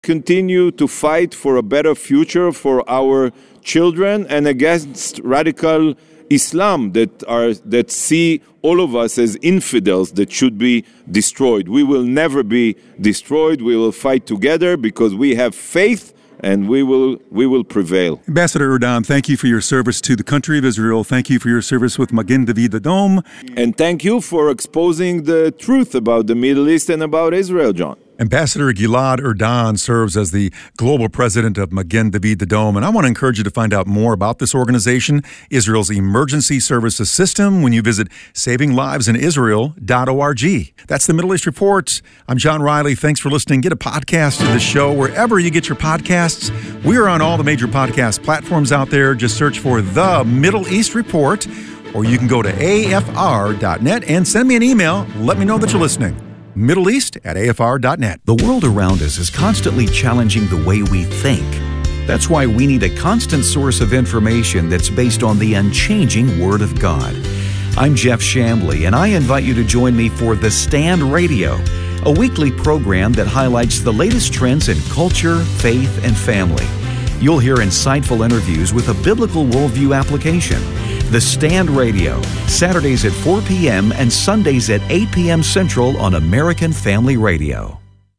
continue to fight for a better future for our children and against radical Islam that see all of us as infidels that should be destroyed. We will never be destroyed. We will fight together because we have faith, and we will prevail. Ambassador Erdan, thank you for your service to the country of Israel. Thank you for your service with Magen David Adom. And thank you for exposing the truth about the Middle East and about Israel, John. Ambassador Gilad Erdan serves as the global president of Magen David Adom, and I want to encourage you to find out more about this organization, Israel's emergency services system, when you visit savinglivesinisrael.org. That's the Middle East Report. I'm John Riley. Thanks for listening. Get a podcast of this show wherever you get your podcasts. We are on all the major podcast platforms out there. Just search for The Middle East Report, or you can go to afr.net and send me an email. Let me know that you're listening. MiddleEast@afr.net. The world around us is constantly challenging the way we think. That's why we need a constant source of information that's based on the unchanging Word of God. I'm Jeff Chambly, and I invite you to join me for The Stand Radio, a weekly program that highlights the latest trends in culture, faith, and family. You'll hear insightful interviews with a biblical worldview application. The Stand Radio, Saturdays at 4 p.m. and Sundays at 8 p.m. Central on American Family Radio.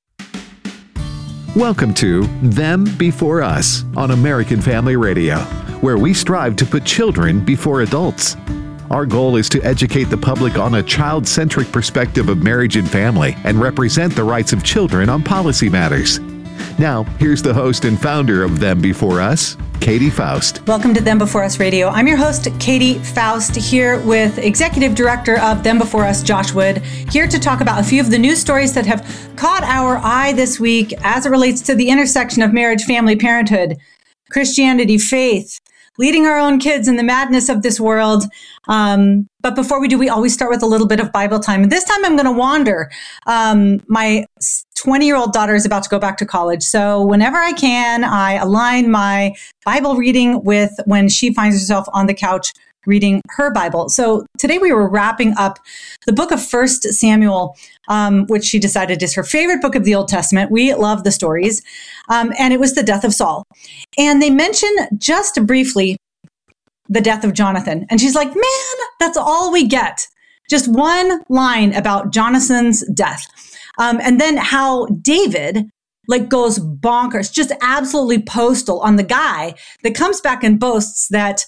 Welcome to Them Before Us on American Family Radio, where we strive to put children before adults. Our goal is to educate the public on a child-centric perspective of marriage and family and represent the rights of children on policy matters. Now, here's the host and founder of Them Before Us, Katie Faust. Welcome to Them Before Us Radio. I'm your host, Katie Faust, here with Executive Director of Them Before Us, Josh Wood, here to talk about a few of the news stories that have caught our eye this week as it relates to the intersection of marriage, family, parenthood, Christianity, faith, leading our own kids in the madness of this world. But before we do, we always start with a little bit of Bible time. And this time I'm going to wander. My 20-year-old daughter is about to go back to college. So whenever I can, I align my Bible reading with when she finds herself on the couch reading her Bible. So today we were wrapping up the book of 1 Samuel, which she decided is her favorite book of the Old Testament. We love the stories. And it was the death of Saul. And they mention just briefly the death of Jonathan. And she's like, man, that's all we get. Just one line about Jonathan's death. And then how David goes bonkers, just absolutely postal on the guy that comes back and boasts that,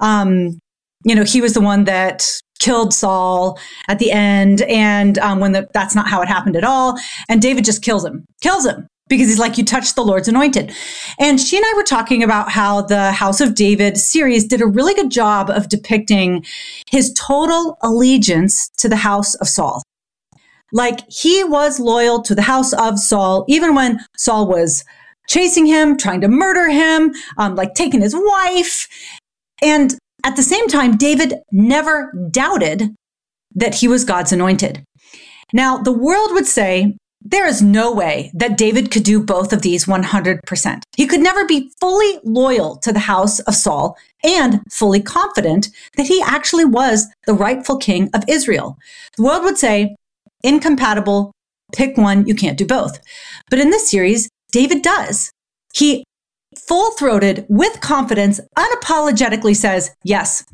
he was the one that killed Saul at the end. And that's not how it happened at all. And David just kills him. Because he's like, you touched the Lord's anointed. And she and I were talking about how the House of David series did a really good job of depicting his total allegiance to the house of Saul. Like, he was loyal to the house of Saul, even when Saul was chasing him, trying to murder him, taking his wife. And at the same time, David never doubted that he was God's anointed. Now, the world would say, there is no way that David could do both of these 100%. He could never be fully loyal to the house of Saul and fully confident that he actually was the rightful king of Israel. The world would say, incompatible, pick one, you can't do both. But in this series, David does. He full-throated, with confidence, unapologetically says, yes,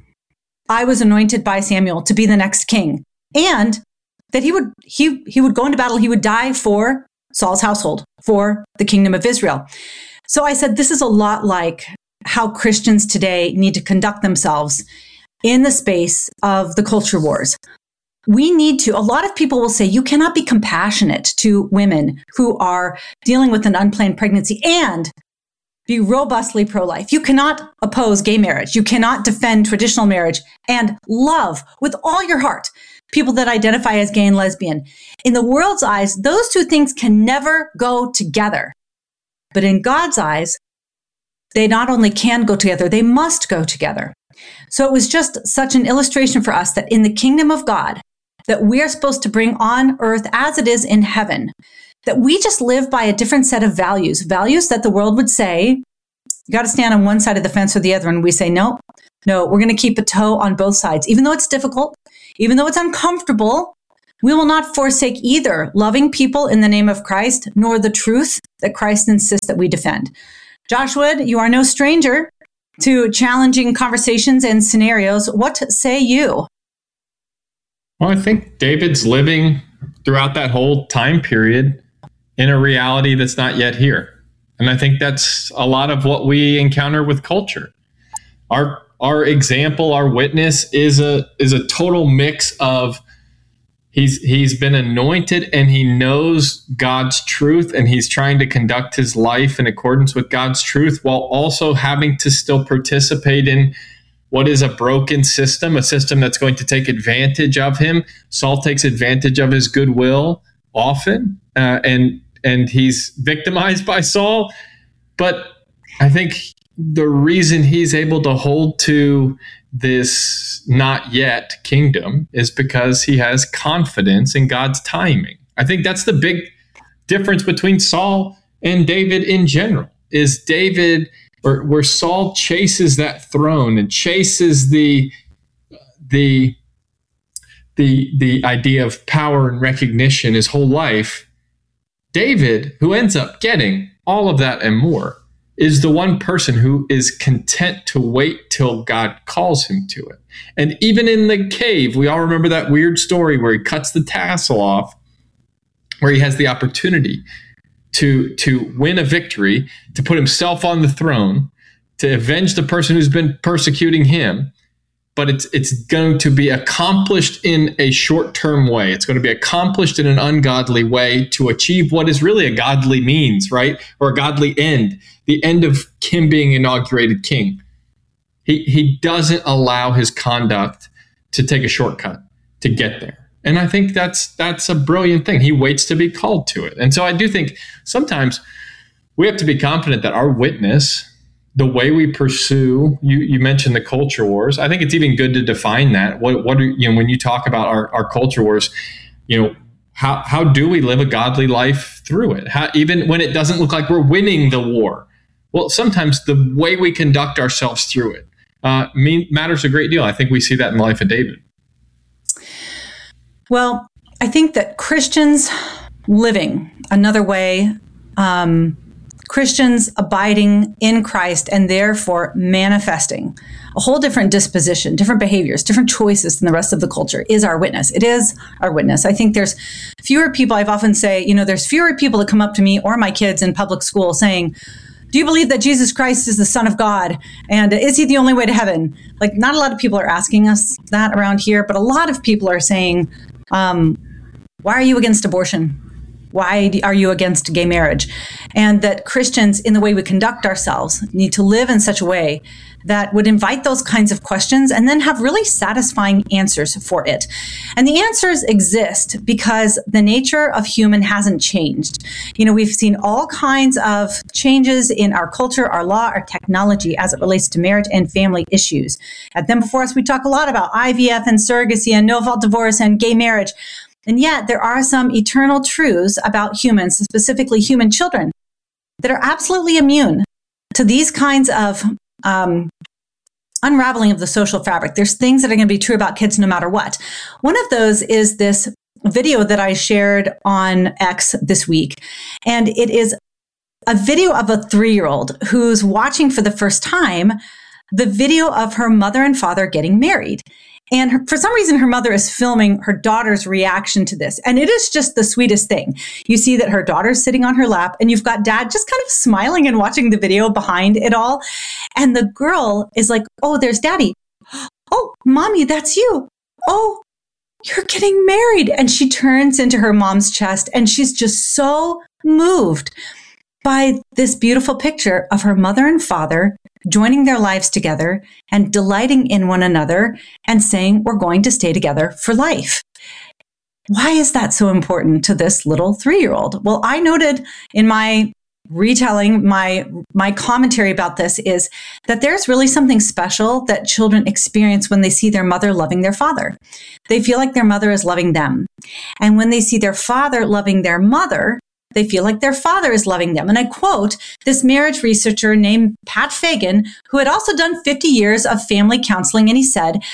I was anointed by Samuel to be the next king. And that he would go into battle, he would die for Saul's household, for the kingdom of Israel. So I said, this is a lot like how Christians today need to conduct themselves in the space of the culture wars. We need to, a lot of people will say, you cannot be compassionate to women who are dealing with an unplanned pregnancy and be robustly pro-life. You cannot oppose gay marriage. You cannot defend traditional marriage and love with all your heart people that identify as gay and lesbian. In the world's eyes, those two things can never go together. But in God's eyes, they not only can go together, they must go together. So it was just such an illustration for us that in the kingdom of God, that we are supposed to bring on earth as it is in heaven, that we just live by a different set of values that the world would say, you got to stand on one side of the fence or the other. And we say, no, we're going to keep a toe on both sides, even though it's difficult, even though it's uncomfortable. We will not forsake either loving people in the name of Christ, nor the truth that Christ insists that we defend. Josh Wood, you are no stranger to challenging conversations and scenarios. What say you? Well, I think David's living throughout that whole time period in a reality that's not yet here. And I think that's a lot of what we encounter with culture. Our example, our witness is a total mix of he's been anointed and he knows God's truth and he's trying to conduct his life in accordance with God's truth while also having to still participate in what is a broken system, a system that's going to take advantage of him. Saul takes advantage of his goodwill often, and he's victimized by Saul. But I think the reason he's able to hold to this not yet kingdom is because he has confidence in God's timing. I think that's the big difference between Saul and David in general, is David, where Saul chases that throne and chases the idea of power and recognition his whole life. David, who ends up getting all of that and more, is the one person who is content to wait till God calls him to it. And even in the cave, we all remember that weird story where he cuts the tassel off, where he has the opportunity to win a victory, to put himself on the throne, to avenge the person who's been persecuting him. But it's going to be accomplished in a short-term way. It's going to be accomplished in an ungodly way to achieve what is really a godly means, right? Or a godly end, the end of him being inaugurated king. He doesn't allow his conduct to take a shortcut to get there. And I think that's a brilliant thing. He waits to be called to it. And so I do think sometimes we have to be confident that our witness, the way we pursue, you mentioned the culture wars. I think it's even good to define that. What are, when you talk about our culture wars, how do we live a godly life through it? Even when it doesn't look like we're winning the war. Well, sometimes the way we conduct ourselves through it matters a great deal. I think we see that in the life of David. Well, I think that Christians living another way, Christians abiding in Christ and therefore manifesting a whole different disposition, different behaviors, different choices than the rest of the culture is our witness. It is our witness. I think there's fewer people, I've often say, there's fewer people that come up to me or my kids in public school saying, do you believe that Jesus Christ is the Son of God? And is he the only way to heaven? Like, not a lot of people are asking us that around here, but a lot of people are saying, why are you against abortion? Why are you against gay marriage? And that Christians, in the way we conduct ourselves, need to live in such a way that would invite those kinds of questions and then have really satisfying answers for it. And the answers exist because the nature of human hasn't changed. We've seen all kinds of changes in our culture, our law, our technology as it relates to marriage and family issues. At Them Before Us, we talk a lot about IVF and surrogacy and no-fault divorce and gay marriage. And yet there are some eternal truths about humans, specifically human children, that are absolutely immune to these kinds of unraveling of the social fabric. There's things that are going to be true about kids no matter what. One of those is this video that I shared on X this week. And it is a video of a 3-year-old who's watching for the first time the video of her mother and father getting married. And for some reason, her mother is filming her daughter's reaction to this. And it is just the sweetest thing. You see that her daughter's sitting on her lap and you've got dad just kind of smiling and watching the video behind it all. And the girl is like, oh, there's daddy. Oh, mommy, that's you. Oh, you're getting married. And she turns into her mom's chest and she's just so moved by this beautiful picture of her mother and father joining their lives together and delighting in one another and saying, we're going to stay together for life. Why is that so important to this little 3-year-old? Well, I noted in my retelling, my commentary about this is that there's really something special that children experience when they see their mother loving their father. They feel like their mother is loving them. And when they see their father loving their mother, they feel like their father is loving them. And I quote this marriage researcher named Pat Fagan, who had also done 50 years of family counseling. And he said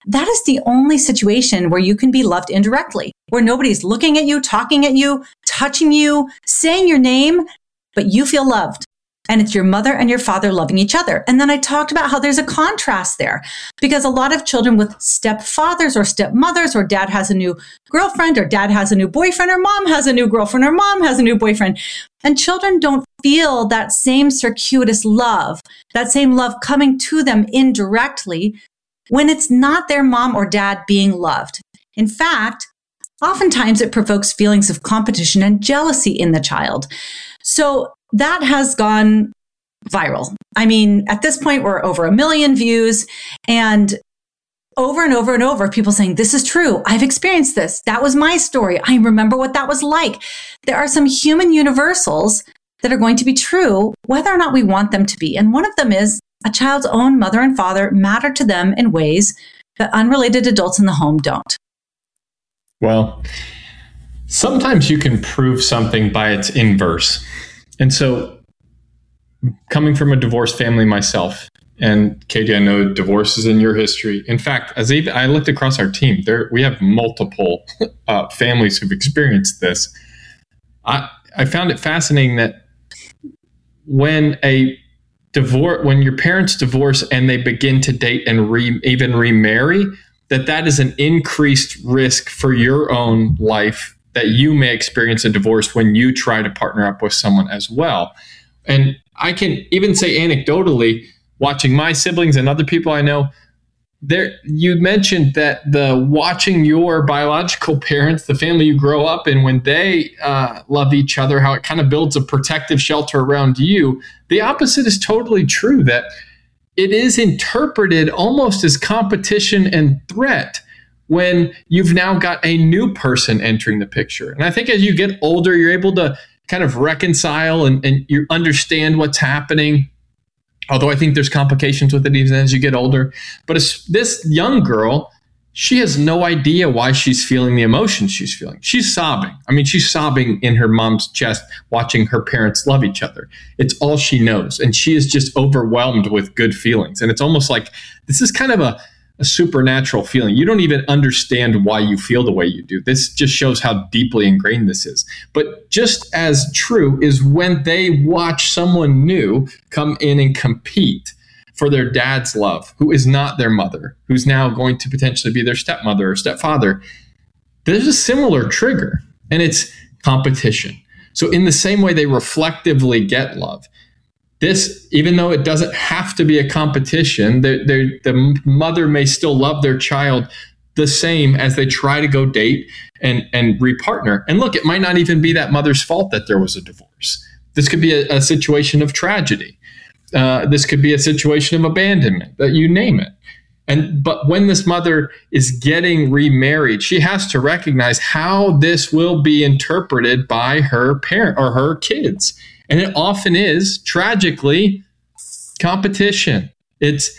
that is the only situation where you can be loved indirectly, where nobody's looking at you, talking at you, touching you, saying your name, but you feel loved. And it's your mother and your father loving each other. And then I talked about how there's a contrast there, because a lot of children with stepfathers or stepmothers, or dad has a new girlfriend, or dad has a new boyfriend, or mom has a new girlfriend, or mom has a new boyfriend. And children don't feel that same circuitous love, that same love coming to them indirectly when it's not their mom or dad being loved. In fact, oftentimes it provokes feelings of competition and jealousy in the child. So that has gone viral. I mean, at this point, we're over 1 million views, and over and over and over, people saying, this is true. I've experienced this. That was my story. I remember what that was like. There are some human universals that are going to be true, whether or not we want them to be. And one of them is a child's own mother and father matter to them in ways that unrelated adults in the home don't. Well, sometimes you can prove something by its inverse. And so, coming from a divorced family myself, and Katie, I know divorce is in your history. In fact, as I looked across our team, we have multiple families who've experienced this. I found it fascinating that when your parents divorce and they begin to date and even remarry, that is an increased risk for your own life, that you may experience a divorce when you try to partner up with someone as well. And I can even say anecdotally, watching my siblings and other people I know, you mentioned that watching your biological parents, the family you grow up in, when they love each other, how it kind of builds a protective shelter around you. The opposite is totally true, that it is interpreted almost as competition and threat when you've now got a new person entering the picture. And I think as you get older, you're able to kind of reconcile and you understand what's happening. Although I think there's complications with it even as you get older. But this young girl, she has no idea why she's feeling the emotions she's feeling. She's sobbing. I mean, she's sobbing in her mom's chest, watching her parents love each other. It's all she knows. And she is just overwhelmed with good feelings. And it's almost like this is kind of a supernatural feeling. You don't even understand why you feel the way you do. This just shows how deeply ingrained this is. But just as true is when they watch someone new come in and compete for their dad's love, who is not their mother, who's now going to potentially be their stepmother or stepfather. There's a similar trigger, and it's competition. So in the same way they reflectively get love, this, even though it doesn't have to be a competition, the mother may still love their child the same as they try to go date and repartner. And look, it might not even be that mother's fault that there was a divorce. This could be a situation of tragedy. This could be a situation of abandonment, you name it. But when this mother is getting remarried, she has to recognize how this will be interpreted by her parent or her kids. And it often is, tragically, competition. It's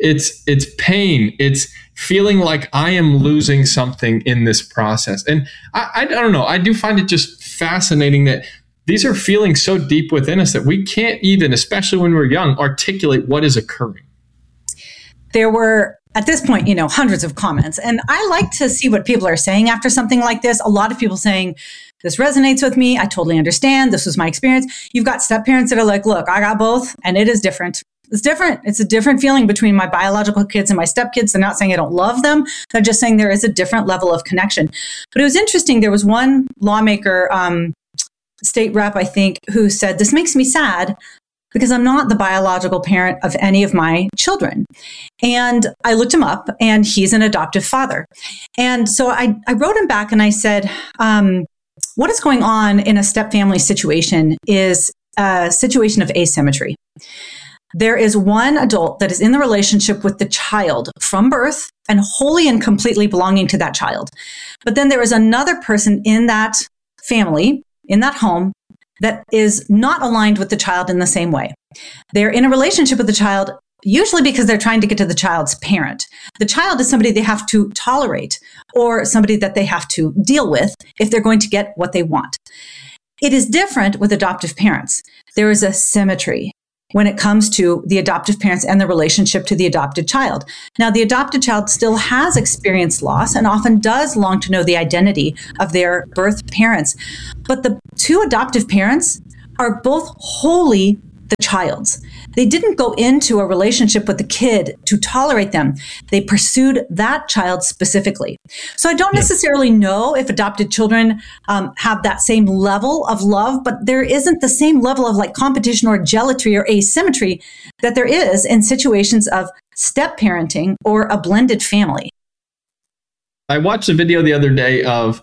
pain. It's feeling like I am losing something in this process. And I don't know. I do find it just fascinating that these are feelings so deep within us that we can't even, especially when we're young, articulate what is occurring. There were, at this point, hundreds of comments. And I like to see what people are saying after something like this. A lot of people saying, this resonates with me. I totally understand. This was my experience. You've got step-parents that are like, look, I got both, and it is different. It's different. It's a different feeling between my biological kids and my stepkids. They're not saying I don't love them. They're just saying there is a different level of connection. But it was interesting. There was one lawmaker, state rep, I think, who said, this makes me sad because I'm not the biological parent of any of my children. And I looked him up, and he's an adoptive father. And so I wrote him back and I said, what is going on in a step-family situation is a situation of asymmetry. There is one adult that is in the relationship with the child from birth and wholly and completely belonging to that child. But then there is another person in that family, in that home, that is not aligned with the child in the same way. They're in a relationship with the child, usually because they're trying to get to the child's parent. The child is somebody they have to tolerate or somebody that they have to deal with if they're going to get what they want. It is different with adoptive parents. There is a symmetry. when it comes to the adoptive parents and the relationship to the adopted child. Now, the adopted child still has experienced loss and often does long to know the identity of their birth parents. But the two adoptive parents are both wholly the child's. They didn't go into a relationship with the kid to tolerate them. They pursued that child specifically. So I don't necessarily know if adopted children have that same level of love, but there isn't the same level of like competition or jealousy or asymmetry that there is in situations of step parenting or a blended family. I watched a video the other day of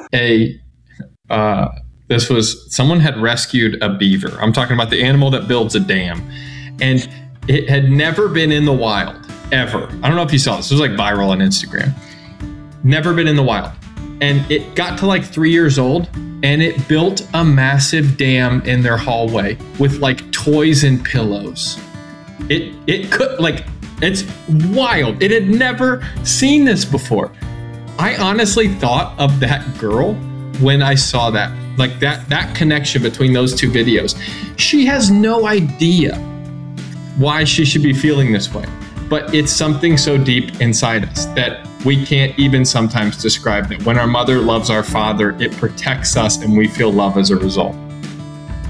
someone had rescued a beaver. I'm talking about the animal that builds a dam. And it had never been in the wild, ever. I don't know if you saw this. It was like viral on Instagram. Never been in the wild. And it got to like 3 years old and it built a massive dam in their hallway with like toys and pillows. It could, like, it's wild. It had never seen this before. I honestly thought of that girl when I saw that. Like that connection between those two videos. She has no idea why she should be feeling this way, but it's something so deep inside us that we can't even sometimes describe. That when our mother loves our father, it protects us and we feel love as a result.